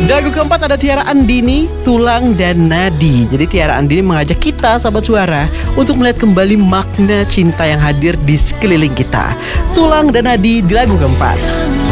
Di lagu keempat ada Tiara Andini, Tulang dan Nadi. Jadi Tiara Andini mengajak kita sahabat suara untuk melihat kembali makna cinta yang hadir di sekeliling kita. Tulang dan Nadi di lagu keempat.